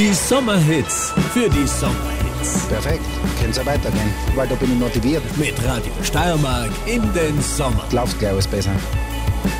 Die Sommerhits für die Sommerhits. Perfekt, könnte ja weitergehen, weil da bin ich motiviert. Mit Radio Steiermark in den Sommer. Läuft gleich alles besser.